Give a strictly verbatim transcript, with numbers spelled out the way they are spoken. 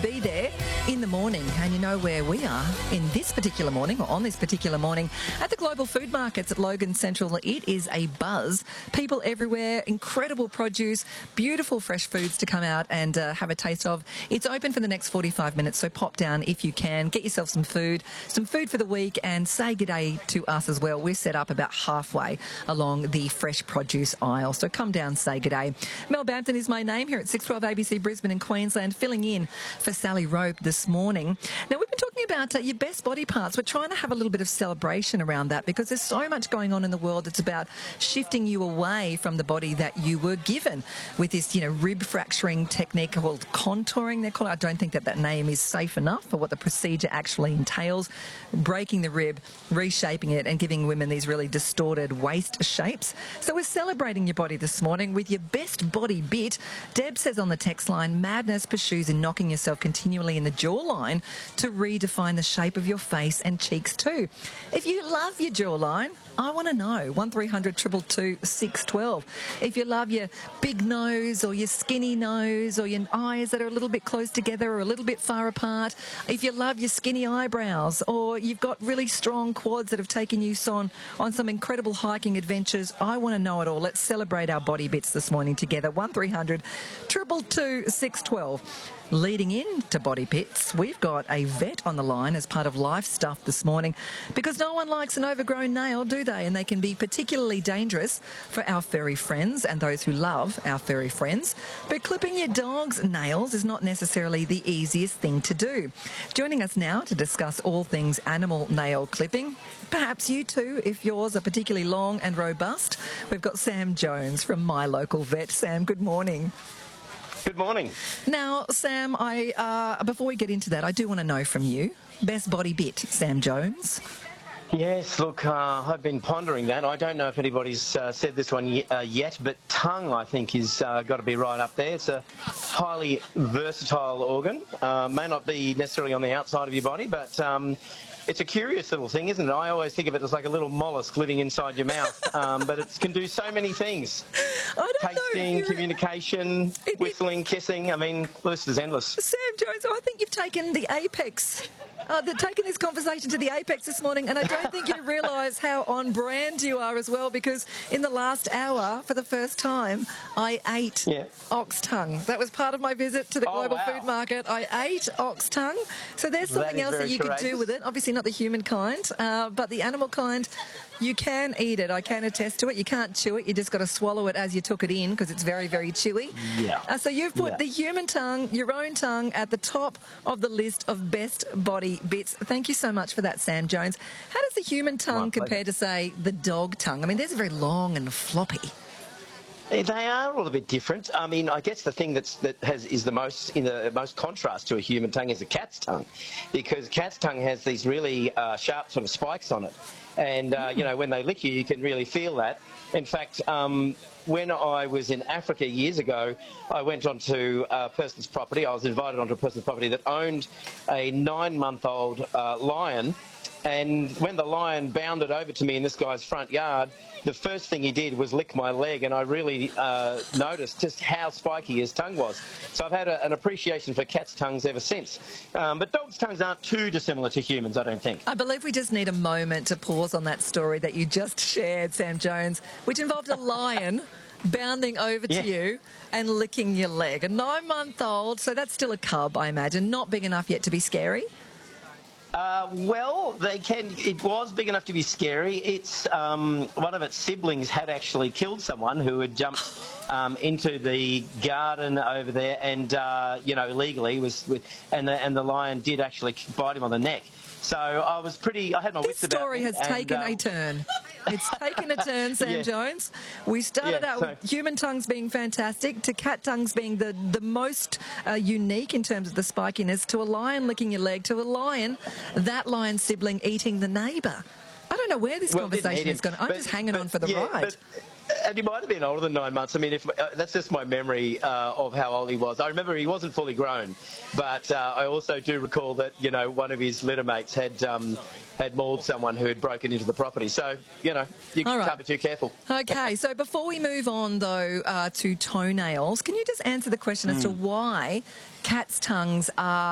be there in the morning. And you know where we are in this particular morning, or on this particular morning, at the Global Food Markets at Logan Central. It is a buzz. People everywhere, incredible produce, beautiful fresh foods to come out and uh, have a taste of. It's open for the next forty-five minutes, so pop down if you can. Get yourself some food, some food for the week, and say good day to us as well. We're set up about halfway along the fresh produce aisle, so come down, say good day. Mel Bampton is my name here at six twelve A B C Brisbane in Queensland, filling in for Sally Rope this morning. Now, we've been talking about uh, your best body parts. We're trying to have a little bit of celebration around that because there's so much going on in the world that's about shifting you away from the body that you were given with this, you know, rib fracturing technique called contouring. They're called. I don't think that that name is safe enough for what the procedure actually entails. Breaking the rib, reshaping it, and giving women these really distorted waist shapes. So we're celebrating your body this morning with your best body bit. Deb says on the text line, madness pursues in knocking yourself continually in the jawline to redefine the shape of your face and cheeks too. If you love your jawline, I want to know. one three hundred two two two six one two. If you love your big nose or your skinny nose or your eyes that are a little bit close together or a little bit far apart. If you love your skinny eyebrows or you've got really strong quads that have taken you on, on some incredible hiking adventures, I want to know it all. Let's celebrate our body bits this morning together. one three hundred two two two six one two. Leading in to Body Bits, we've got a vet on the line as part of Life Stuff this morning because no one likes an overgrown nail, do they? And they can be particularly dangerous for our furry friends and those who love our furry friends. But clipping your dog's nails is not necessarily the easiest thing to do. Joining us now to discuss all things animal nail clipping, perhaps you too, if yours are particularly long and robust, we've got Sam Jones from My Local Vet. Sam, good morning. Good morning. Now, Sam, I uh, before we get into that, I do want to know from you, best body bit, Sam Jones. Yes, look, uh, I've been pondering that. I don't know if anybody's uh, said this one y- uh, yet, but tongue, I think, is uh, got to be right up there. It's a highly versatile organ. Uh, may not be necessarily on the outside of your body, but um, it's a curious little thing, isn't it? I always think of it as like a little mollusk living inside your mouth, um, but it can do so many things. I don't Tasting, know. communication, It, whistling, it, kissing. I mean, the list is endless. Sam Jones, I think you've taken the apex. Uh, they're taking this conversation to the apex this morning, and I don't think you realise how on brand you are as well, because in the last hour, for the first time, I ate yeah. ox tongue. That was part of my visit to the oh, Global wow. Food Market. I ate ox tongue. So there's something that else that you courageous. could do with it. Obviously not the human kind, uh, but the animal kind, you can eat it. I can attest to it. You can't chew it. You just got to swallow it as you took it in because it's very, very chewy. Yeah. Uh, so you've put yeah. the human tongue, your own tongue, at the top of the list of best body bits. Thank you so much for that, Sam Jones. How does the human tongue compare to, say, the dog tongue? I mean, theirs are very long and floppy. They are all a bit different. I mean, I guess the thing that's, that has is the most in the most contrast to a human tongue is a cat's tongue, because cat's tongue has these really uh, sharp sort of spikes on it, and uh, you know, when they lick you, you can really feel that. In fact, um, when I was in Africa years ago, I went onto a person's property. I was invited onto a person's property that owned a nine-month-old uh, lion. And when the lion bounded over to me in this guy's front yard, the first thing he did was lick my leg, and I really uh, noticed just how spiky his tongue was. So I've had a, an appreciation for cats' tongues ever since. Um, but dogs' tongues aren't too dissimilar to humans, I don't think. I believe we just need a moment to pause on that story that you just shared, Sam Jones, which involved a lion bounding over yeah. to you and licking your leg. A nine-month-old, so that's still a cub, I imagine, not big enough yet to be scary. Uh, well, they can. It was big enough to be scary. It's um, one of its siblings had actually killed someone who had jumped um, into the garden over there, and uh, you know, illegally was with, and the and the lion did actually bite him on the neck. So I was pretty. I had my this wits about me. This story has and, taken uh, a turn. It's taken a turn, Sam yeah. Jones. We started yeah, out so. with human tongues being fantastic, to cat tongues being the, the most uh, unique in terms of the spikiness, to a lion licking your leg, to a lion, that lion's sibling eating the neighbour. I don't know where this well, conversation is going. I'm but, just hanging but, on for the yeah, ride. But, and he might have been older than nine months. I mean, if uh, that's just my memory uh, of how old he was. I remember he wasn't fully grown, but uh, I also do recall that, you know, one of his litter mates had um, had mauled someone who had broken into the property. So, you know, you All right. can't be too careful. Okay, so before we move on, though, uh, to toenails, can you just answer the question mm. as to why cats' tongues are